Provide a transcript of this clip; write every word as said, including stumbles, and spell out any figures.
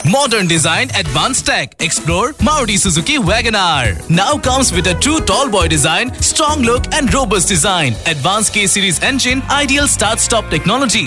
Modern design, advanced tech. Explore Maruti Suzuki WagonR. Now comes with a true tall boy design, strong look and robust design. Advanced K-Series engine, ideal start-stop technology.